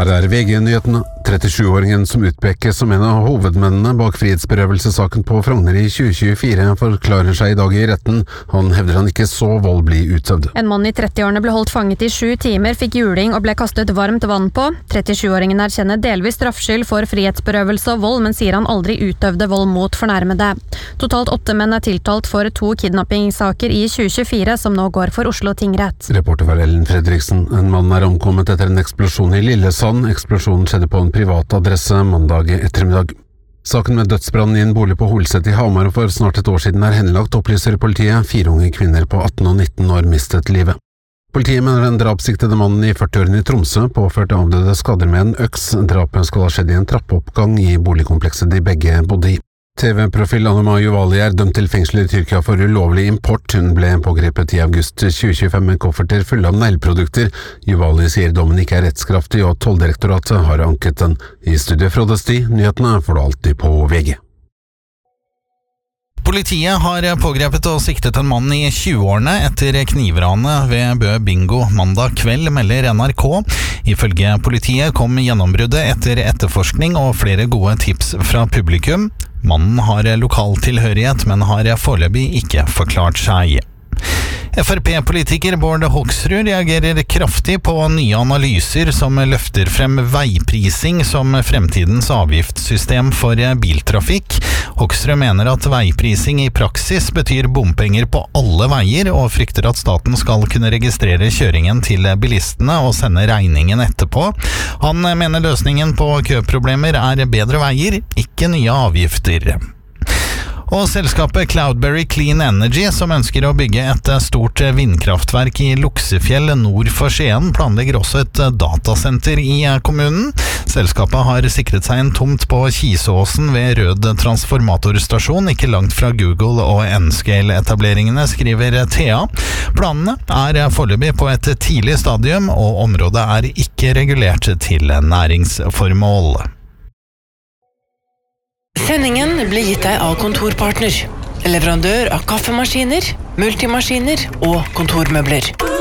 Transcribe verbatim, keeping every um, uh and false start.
Her er V G-nyhetene. trettisju-åringen som utpekes som en av hovedmennene bak frihetsberøvelsessaken på Frogner i tjue tjuefire forklarer seg i dag i retten. Han hevder han ikke så vold bli utøvd. En mann i trettiårene ble holdt fanget i sju timer, fikk juling og ble kastet varmt vann på. trettisju-åringen erkjenner delvis straffskyld for frihetsberøvelse og vold, men sier han aldri utøvde vold mot fornærmede. Totalt åtte menn er tiltalt for to kidnappingssaker i tjue tjuefire, som nå går for Oslo tingrett. Reporter var Ellen Fredriksen. En mann er omkommet etter en eksplosjon i Lillesand. Eksplosjonen skjedde på en privat adresse mandag ettermiddag. Saken med dødsbrannen i en bolig på Holset i Hamar for snart et år siden er henlagt, opplyser politiet. Fire unge kvinner på atten og nitten år mistet livet. Politiet mener den drapssiktede mannen i førtiårene i Tromsø påførte avdøde skader med en øks. Drapet skal ha skjedd i en trappeoppgang i boligkomplekset de begge bodde i. T V-profil Anuma Juvali er dømt til fengsel i Tyrkia for ulovlig import. Hun ble pågrepet i august tjue tjuefem med kofferter fulle av neglprodukter. Juvali sier dommen ikke er rettskraftig og Tolldirektoratet har anket den. I studio Frode Sti, nyhetene får du alltid på V G. Politiet har pågrepet og siktet en mann i tjueårene etter knivranet ved Bø Bingo mandag kveld, melder N R K. Ifølge politiet kom gjennombruddet etter etterforskning og flere gode tips fra publikum. Mannen har lokal tilhørighet, men har foreløpig ikke forklart seg. F R P-politiker Bård Hoksrud reagerer kraftig på nye analyser som løfter frem veiprising som fremtidens avgiftssystem for biltrafikk. Hoksrud mener at veiprising i praksis betyr bompenger på alle veier, og frykter at staten skal kunne registrere kjøringen til bilistene og sende regningen etterpå. Han mener løsningen på køproblemer er bedre veier, ikke nye avgifter. Og selskapet Cloudberry Clean Energy, som ønsker å bygge et stort vindkraftverk i Luksefjell nord for Skien, planlegger også et datasenter i kommunen. Selskapet har sikret seg en tomt på Kisåsen ved Rød transformatorstasjon, ikke langt fra Google og N-Scale-etableringene, skriver T A. Planene er foreløpig på et tidlig stadium, og området er ikke regulert til næringsformål. Sendingen blir gitt deg av Kontorpartner, leverandør av kaffemaskiner, multimaskiner og kontormøbler.